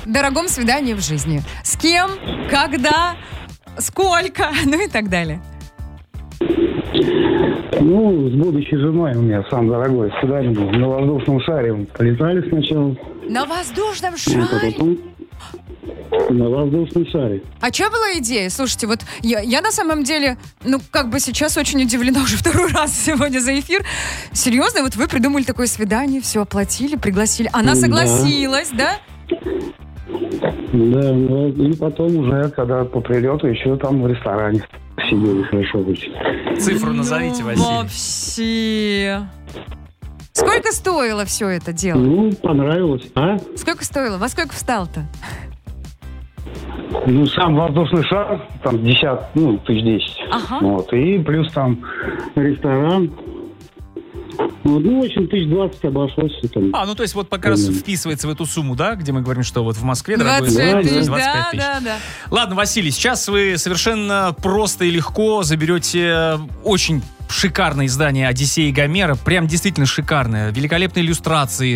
дорогом свидании в жизни? С кем, когда, сколько, ну и так далее. Ну, с будущей женой у меня самое дорогое свидание было. На воздушном шаре полетали сначала. На воздушном Вот, а шаре? потом на воздушном шаре. А что была идея? Слушайте, вот я на самом деле, ну, как бы сейчас очень удивлена уже второй раз сегодня за эфир. Серьезно, вот вы придумали такое свидание, все оплатили, пригласили. Она согласилась, да? Да, ну, и потом уже, когда по прилету, еще там в ресторане сидели хорошо очень. Цифру назовите, Василий. Вообще. Сколько стоило все это дело? Ну, понравилось. А? Сколько стоило? Во сколько встал-то? Ну, сам воздушный шар, там, 10 10. Ага. Вот, и плюс там ресторан. Вот, ну, в общем, 20 обошлось. Там. Ну то есть вот как раз вписывается в эту сумму, да, где мы говорим, что вот в Москве дорогой 25 стоит тысяч, 25 тысяч. да. Ладно, Василий, сейчас вы совершенно просто и легко заберете очень шикарное издание «Одиссея и Гомера». Прям действительно шикарное. Великолепные иллюстрации,